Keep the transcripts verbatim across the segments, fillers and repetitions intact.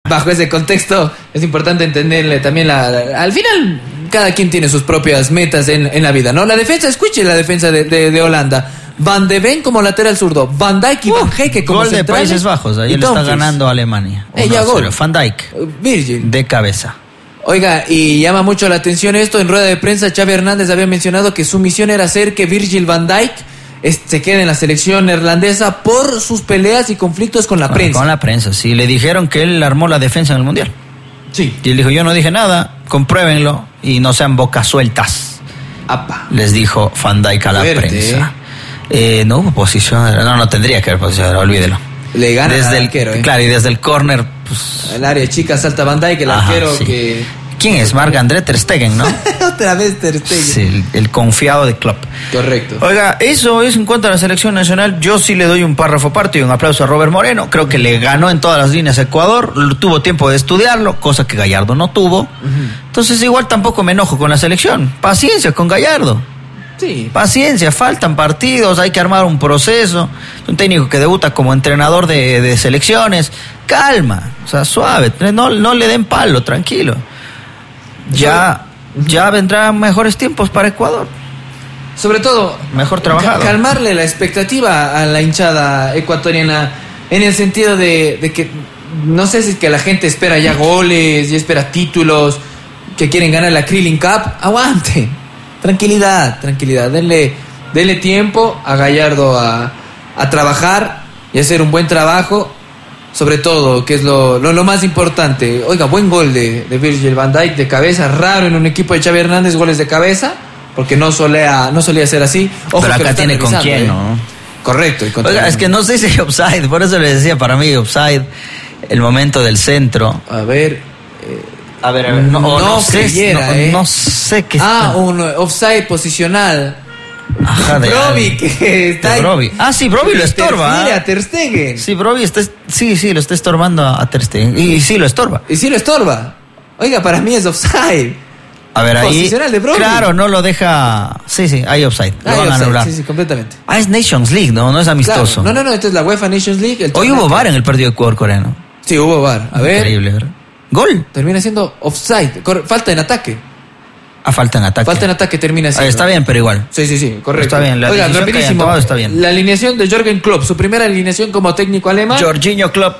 bajo ese contexto es importante entenderle también la, la... Al final, cada quien tiene sus propias metas en, en la vida, ¿no? La defensa, escuche la defensa de, de, de Holanda. Van de Ven como lateral zurdo, Van Dijk y uh, Van Hecke como gol de Países Bajos, ahí le está ganando a Alemania. Ella gol. Van Dijk, uh, Virgil. De cabeza. Oiga, y llama mucho la atención esto, en rueda de prensa Xavi Hernández había mencionado que su misión era hacer que Virgil van Dijk se quede en la selección neerlandesa por sus peleas y conflictos con la con, prensa. Con la prensa, sí, le dijeron que él armó la defensa en el Mundial. Sí. Y él dijo, yo no dije nada, compruébenlo y no sean bocas sueltas. Apa. Les dijo Van Dijk a la Fuerte, prensa. Eh, no hubo posición, no, no tendría que haber posición, olvídelo. Le gana desde al el arquero, ¿eh? Claro, y desde el córner, pues... El área chica salta Van Dijk, el Ajá, arquero sí. que... ¿Quién es? Marc-André Ter Stegen, ¿no? Otra vez Ter Stegen. Sí, el, el confiado de Klopp. Correcto. Oiga, eso es en cuanto a la selección nacional. Yo sí le doy un párrafo aparte y un aplauso a Robert Moreno. Creo que le ganó en todas las líneas a Ecuador. Tuvo tiempo de estudiarlo, cosa que Gallardo no tuvo. Uh-huh. Entonces igual tampoco me enojo con la selección. Paciencia con Gallardo. Sí. Paciencia, faltan partidos, hay que armar un proceso. Un técnico que debuta como entrenador de, de selecciones. Calma, o sea, suave. No, no le den palo, tranquilo. Ya, ya vendrán mejores tiempos para Ecuador. Sobre todo, mejor trabajado. Calmarle la expectativa a la hinchada ecuatoriana en el sentido de, de que no sé si es que la gente espera ya goles y espera títulos, que quieren ganar la Krillin Cup. Aguante, tranquilidad, tranquilidad. Denle, denle tiempo a Gallardo a, a trabajar y hacer un buen trabajo. Sobre todo, que es lo, lo, lo más importante. Oiga, buen gol de, de Virgil van Dijk de cabeza. Raro en un equipo de Xavi Hernández goles de cabeza, porque no solía, no solía ser así. Ojo, pero acá tiene con quién, ¿eh? ¿no? Correcto. Y Oiga, es que no sé si offside, por eso le decía para mí offside, el momento del centro. A ver... Eh, a ver, a ver, no, no, no sé, creyera, no, eh. no sé qué Ah, está. un offside posicional. Ajá, de Broby, que está de Broby. Ah, sí, Broby lo estorba. Mira, Ter Stegen. Sí, Broby está, sí, sí, lo está estorbando a Ter Stegen. Y sí, lo estorba. Y sí lo estorba. Oiga, para mí es offside. A ver, ahí. Posicional de Broby. Claro, no lo deja. Sí, sí, hay offside. Lo hay van offside, a anular. Sí, sí, completamente. Ah, es Nations League, ¿no? No es amistoso. Claro. No, no, no, esto es la UEFA Nations League. El Hoy hubo V A R en el partido de Ecuador-Coreano. Sí, hubo V A R. A ver. Increíble, ¿verdad? Gol. Termina siendo offside. Corre, falta en ataque. Ah, falta en ataque. Falta en ataque, termina siendo. Ah, está bien, pero igual. Sí, sí, sí, correcto. Está bien, la Oiga, decisión que hayan rapidísimo. tomado está bien. La alineación de Jürgen Klopp, su primera alineación como técnico alemán. Jorginho Klopp.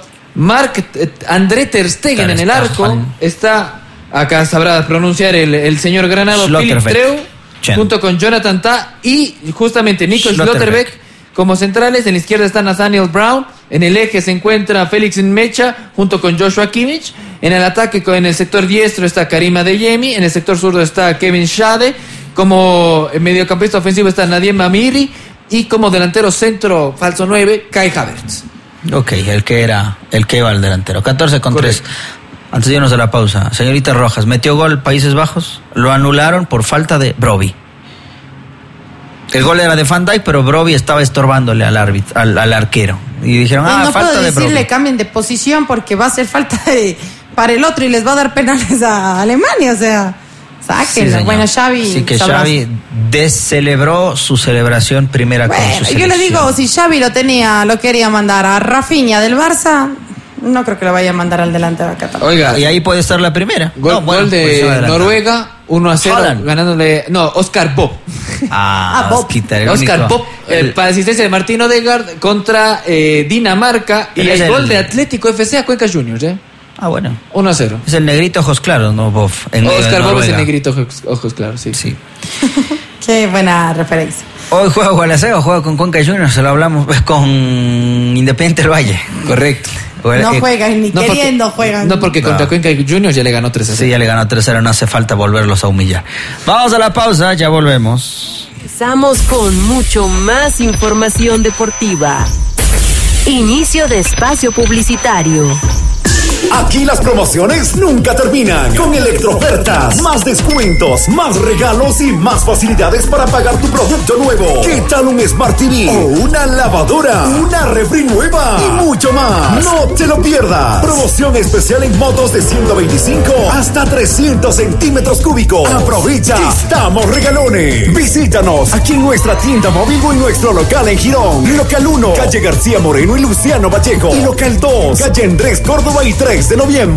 Marc-André Ter Stegen Ter en el arco. Stegen. Está, acá sabrá pronunciar el, el señor Granado, Philip Treu, junto con Jonathan Tah y justamente Nico Schlotterbeck como centrales. En la izquierda está Nathaniel Brown. En el eje se encuentra Félix Mecha junto con Joshua Kimmich. En el ataque, en el sector diestro está Karim Adeyemi. En el sector zurdo está Kevin Schade. Como mediocampista ofensivo está Nadiem Amiri. Y como delantero centro falso nueve, Kai Havertz. Ok, el que era, el que iba al delantero. catorce con tres. Antes de irnos a la pausa, señorita Rojas, metió gol Países Bajos. Lo anularon por falta de Broby. El gol era de Van Dijk, pero Broby estaba estorbándole al árbitro, al, al arquero. Y dijeron, pues ah, no falta puedo de Broby. decirle cambien de posición porque va a hacer falta de, para el otro y les va a dar penales a Alemania, o sea, sáquenlo. Sí, bueno, Xavi... Así que sabrás. Xavi descelebró su celebración primera bueno, con su selección. yo le digo, si Xavi lo tenía, lo quería mandar a Rafinha del Barça, no creo que lo vaya a mandar al delantero acá tampoco. Oiga, y ahí puede estar la primera. Gol, no, bueno, gol de pues Noruega, uno a cero, Holland. ganándole... No, Oscar Bob. Ah, Ah, Bob. Oscar, el Oscar único- Bob, el, para asistencia de Martín Odegaard contra eh, Dinamarca. Y Él el, es gol el- de Atlético F C a Cuenca Juniors, ¿eh? Ah, bueno. uno a cero. Es el negrito ojos claros, ¿no, Bob? En, Oscar en Bob es el Noruega. negrito, ojos, ojos claros, sí. Sí. Qué buena referencia. Hoy juega Gualaceo, juega con Cuenca Juniors, se lo hablamos pues, con Independiente del Valle. Correcto. No juegan, ni no porque- queriendo juegan. No, porque contra No. Cuenca Juniors ya le ganó tres a cero. Sí, ya le ganó tres cero, no hace falta volverlos a humillar. Vamos a la pausa, ya volvemos. Empezamos con mucho más información deportiva. Inicio de espacio publicitario. Aquí las promociones nunca terminan. Con Electroofertas, más descuentos, más regalos y más facilidades para pagar tu producto nuevo. ¿Qué tal un Smart T V o una lavadora, una refri nueva y mucho más? No te lo pierdas. Promoción especial en motos de ciento veinticinco hasta trescientos centímetros cúbicos. Aprovecha, estamos regalones. Visítanos aquí en nuestra tienda móvil o en nuestro local en Girón. Local uno, calle García Moreno y Luciano Vallejo. Y local dos, calle Andrés Córdoba y tres de noviembre.